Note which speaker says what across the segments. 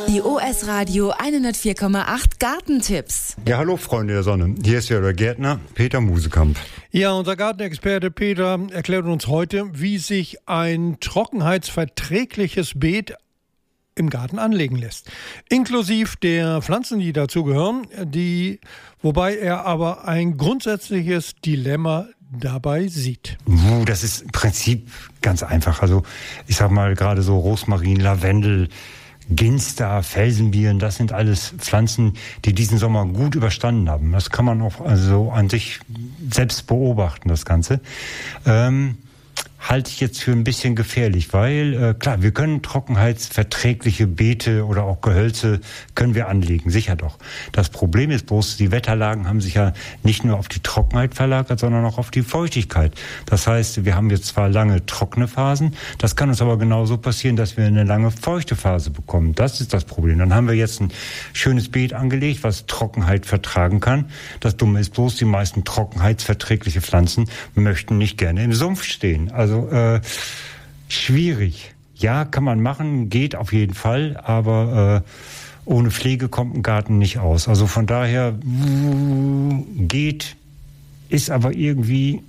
Speaker 1: Die OS Radio 104,8 Gartentipps.
Speaker 2: Ja, hallo Freunde der Sonne. Hier ist ja der Gärtner Peter Musekamp.
Speaker 3: Ja, unser Gartenexperte Peter erklärt uns heute, wie sich ein trockenheitsverträgliches Beet im Garten anlegen lässt. Inklusive der Pflanzen, die dazugehören, wobei er aber ein grundsätzliches Dilemma dabei sieht.
Speaker 2: Das ist im Prinzip ganz einfach. Also ich sag mal gerade so Rosmarin, Lavendel, Ginster, Felsenbieren, das sind alles Pflanzen, die diesen Sommer gut überstanden haben. Das kann man auch also an sich selbst beobachten, das Ganze. Halte ich jetzt für ein bisschen gefährlich, weil, klar, wir können trockenheitsverträgliche Beete oder auch Gehölze können wir anlegen, sicher doch. Das Problem ist bloß, die Wetterlagen haben sich ja nicht nur auf die Trockenheit verlagert, sondern auch auf die Feuchtigkeit. Das heißt, wir haben jetzt zwar lange trockene Phasen, das kann uns aber genauso passieren, dass wir eine lange feuchte Phase bekommen. Das ist das Problem. Dann haben wir jetzt ein schönes Beet angelegt, was Trockenheit vertragen kann. Das Dumme ist bloß, die meisten trockenheitsverträgliche Pflanzen möchten nicht gerne im Sumpf stehen. Also schwierig. Ja, kann man machen, geht auf jeden Fall, aber ohne Pflege kommt ein Garten nicht aus. Also von daher geht, ist aber irgendwie,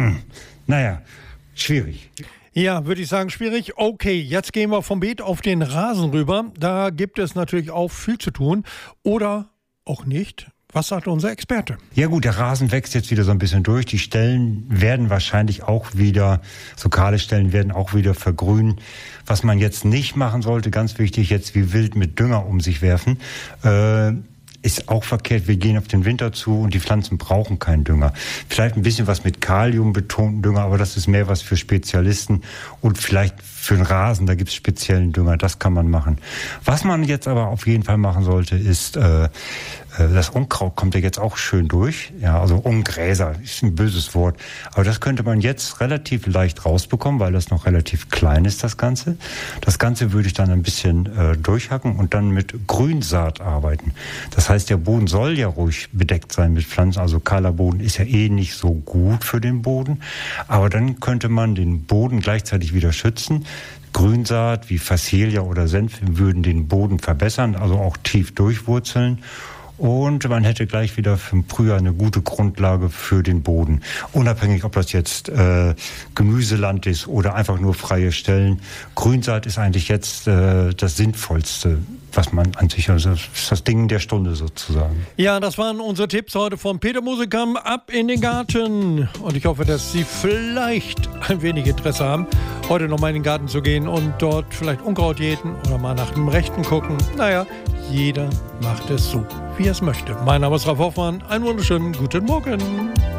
Speaker 2: schwierig.
Speaker 3: Ja, würde ich sagen, schwierig. Okay, jetzt gehen wir vom Beet auf den Rasen rüber. Da gibt es natürlich auch viel zu tun oder auch nicht. Was sagt unser Experte?
Speaker 2: Ja gut, der Rasen wächst jetzt wieder so ein bisschen durch. Die Stellen werden wahrscheinlich auch wieder, so kahle Stellen werden auch wieder vergrünen. Was man jetzt nicht machen sollte, ganz wichtig, jetzt wie wild mit Dünger um sich werfen, ist auch verkehrt. Wir gehen auf den Winter zu und die Pflanzen brauchen keinen Dünger. Vielleicht ein bisschen was mit Kalium betonten Dünger, aber das ist mehr was für Spezialisten und vielleicht für den Rasen, da gibt es speziellen Dünger, das kann man machen. Was man jetzt aber auf jeden Fall machen sollte, ist, das Unkraut kommt ja jetzt auch schön durch. Ja, also Ungräser ist ein böses Wort. Aber das könnte man jetzt relativ leicht rausbekommen, weil das noch relativ klein ist, das Ganze. Das Ganze würde ich dann ein bisschen durchhacken und dann mit Grünsaat arbeiten. Das heißt, der Boden soll ja ruhig bedeckt sein mit Pflanzen. Also kahler Boden ist ja nicht so gut für den Boden. Aber dann könnte man den Boden gleichzeitig wieder schützen. Grünsaat wie Phacelia oder Senf würden den Boden verbessern, also auch tief durchwurzeln. Und man hätte gleich wieder für Frühjahr eine gute Grundlage für den Boden. Unabhängig, ob das jetzt Gemüseland ist oder einfach nur freie Stellen. Grünsaat ist eigentlich jetzt das Sinnvollste, was man an sich, also das ist das Ding der Stunde sozusagen.
Speaker 3: Ja, das waren unsere Tipps heute von Peter Musekamp. Ab in den Garten. Und ich hoffe, dass Sie vielleicht ein wenig Interesse haben, heute noch mal in den Garten zu gehen und dort vielleicht Unkraut jäten oder mal nach dem Rechten gucken. Naja, jeder macht es so, wie er es möchte. Mein Name ist Ralf Hoffmann. Einen wunderschönen guten Morgen.